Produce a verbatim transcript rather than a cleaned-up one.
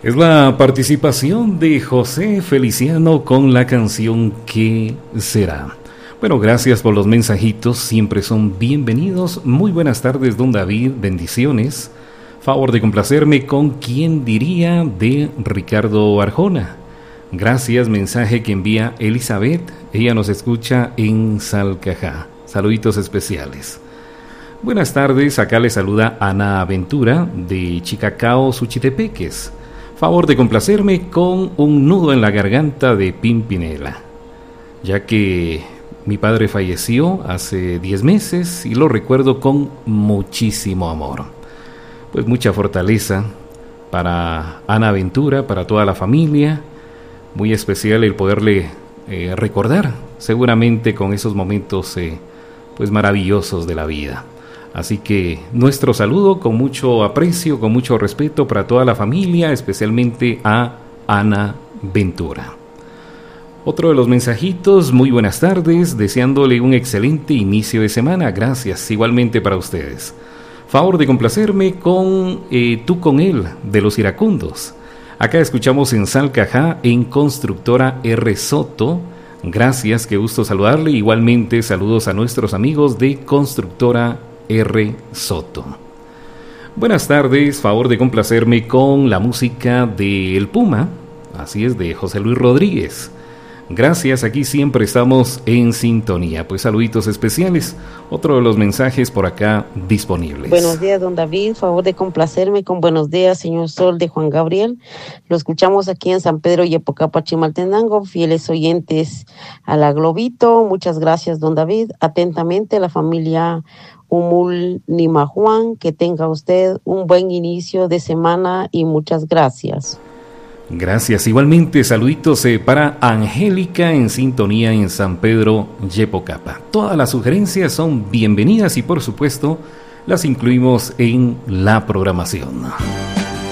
Es la participación de José Feliciano con la canción ¿Qué será? Bueno, gracias por los mensajitos, siempre son bienvenidos. Muy buenas tardes, don David, bendiciones. Favor de complacerme con ¿Quién diría? De Ricardo Arjona. Gracias, mensaje que envía Elizabeth, ella nos escucha en Salcajá. Saluditos especiales. Buenas tardes, acá le saluda Ana Aventura de Chicacao, Suchitepeques. Favor de complacerme con Un nudo en la garganta de Pimpinela, ya que mi padre falleció hace diez meses y lo recuerdo con muchísimo amor. Pues mucha fortaleza para Ana Aventura, para toda la familia. Muy especial el poderle eh, recordar, seguramente con esos momentos eh, pues maravillosos de la vida. Así que nuestro saludo con mucho aprecio, con mucho respeto para toda la familia, especialmente a Ana Ventura. Otro de los mensajitos, muy buenas tardes, deseándole un excelente inicio de semana. Gracias, igualmente para ustedes. Favor de complacerme con eh, Tú con él, de los iracundos. Acá escuchamos en Salcajá, en Constructora R. Soto. Gracias, qué gusto saludarle. Igualmente, saludos a nuestros amigos de Constructora R. Soto. Buenas tardes, favor de complacerme con la música de El Puma, así es, de José Luis Rodríguez. Gracias, aquí siempre estamos en sintonía. Pues saluditos especiales, otro de los mensajes por acá disponibles. Buenos días, don David, favor de complacerme con Buenos días, señor Sol, de Juan Gabriel. Lo escuchamos aquí en San Pedro y Epocapa, Chimaltenango, fieles oyentes a la Globito. Muchas gracias, don David. Atentamente, la familia Humul Nima Juan, que tenga usted un buen inicio de semana y muchas gracias. Gracias, igualmente saluditos eh, para Angélica en sintonía en San Pedro Yepocapa. Todas las sugerencias son bienvenidas y por supuesto las incluimos en la programación.